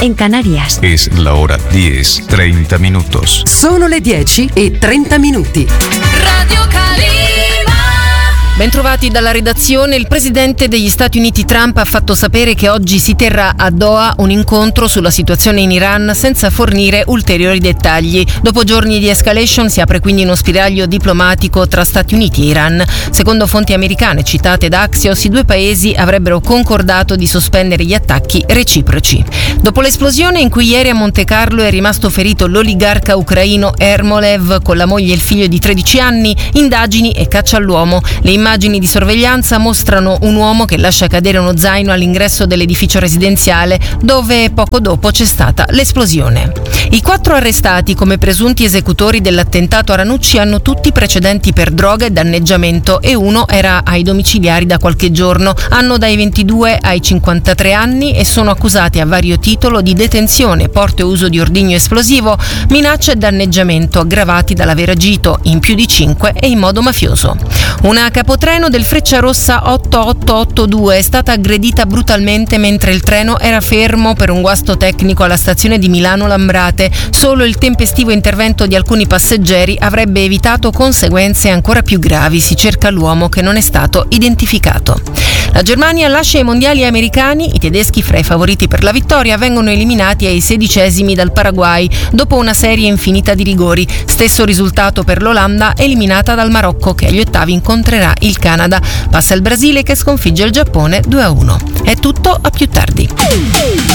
en Canarias. Es la hora 10:30 minutos. Sono le 10:30. Radio Calima. Bentrovati dalla redazione. Il presidente degli Stati Uniti Trump ha fatto sapere che oggi si terrà a Doha un incontro sulla situazione in Iran senza fornire ulteriori dettagli. Dopo giorni di escalation si apre quindi uno spiraglio diplomatico tra Stati Uniti e Iran. Secondo fonti americane citate da Axios, i due paesi avrebbero concordato di sospendere gli attacchi reciproci. Dopo l'esplosione in cui ieri a Monte Carlo è rimasto ferito l'oligarca ucraino Ermolev con la moglie e il figlio di 13 anni, indagini e caccia all'uomo. Le immagini di sorveglianza mostrano un uomo che lascia cadere uno zaino all'ingresso dell'edificio residenziale dove poco dopo c'è stata l'esplosione. I 4 arrestati come presunti esecutori dell'attentato a Ranucci hanno tutti precedenti per droga e danneggiamento e uno era ai domiciliari da qualche giorno. Hanno dai 22 ai 53 anni e sono accusati a vario titolo di detenzione, porto e uso di ordigno esplosivo, minaccia e danneggiamento aggravati dall'aver agito in più di 5 e in modo mafioso. Una capotreno del Frecciarossa 8882 è stata aggredita brutalmente mentre il treno era fermo per un guasto tecnico alla stazione di Milano Lambrate. Solo il tempestivo intervento di alcuni passeggeri avrebbe evitato conseguenze ancora più gravi. Si cerca l'uomo che non è stato identificato. La Germania lascia i mondiali americani. I tedeschi, fra i favoriti per la vittoria, vengono eliminati ai 16esimi dal Paraguay dopo una serie infinita di rigori. Stesso risultato per l'Olanda, eliminata dal Marocco, che agli ottavi incontrerà il Canada. Passa il Brasile che sconfigge il Giappone 2-1. È tutto, a più tardi.